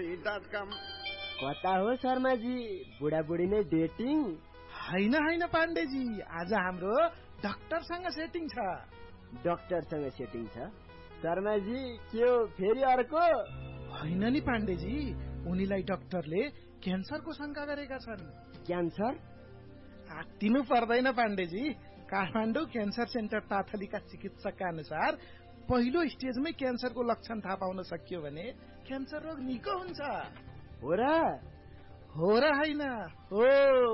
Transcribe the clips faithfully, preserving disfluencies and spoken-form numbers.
Free dot कम। कता हो शर्माजी, बुढाबुढी नै डेटिङ? हैन हैन पाण्डेजी, आज हाम्रो डाक्टरसँग सेटिङ छ। डाक्टरसँग सेटिङ छ? शर्माजी के हो फेरि अर्को? हैन नि पाण्डेजी, उनीलाई डाक्टरले क्यान्सरको शंका गरेका छन्। क्यान्सर? आत्तिनु पर्दैन पाण्डेजी, काठमाडौँ क्यान्सर सेन्टर पाथलीका चिकित्सकका अनुसार पहिलो स्टेजमै क्यान्सरको लक्षण थाहा पाउन सकियो भने क्यान्सर रोग निको हुन्छ। हो र? हो र हैन? हो।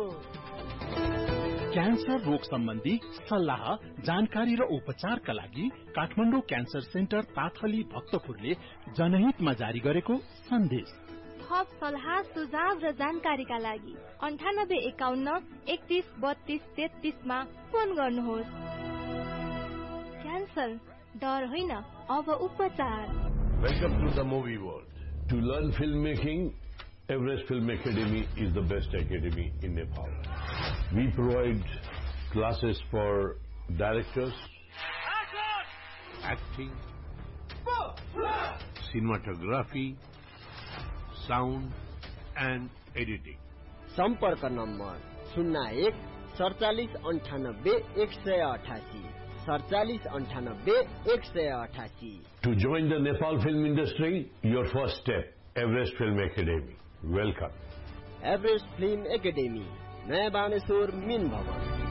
क्यान्सर रोग सम्बन्धी सल्लाह, जानकारी र उपचारका लागि काठमाडौँ क्यान्सर सेन्टर पाथली भक्तपुरले जनहितमा जारी गरेको सन्देश। थप सल्लाह, सुझाव र जानकारीका लागि अन्ठानब्बे एकाउन्न एकतीस बत्तीस तेत्तीसमा फोन गर्नुहोस्। क्यान्सर डर होइन, अब उपचार। Welcome to the movie world. To learn filmmaking, Everest Film Academy is the best academy in Nepal. We provide classes for directors, acting, cinematography, sound and editing. सम्पर्क नम्बर शून्य एक सडचालिस अन्ठानब्बे एक सय अठासी सडचालिस अन्ठानब्बे एक सय अठासी। To join the Nepal film industry, your first step, Everest Film Academy. Welcome. Everest Film Academy, नयाँ बानेश्वर, मिन भवन।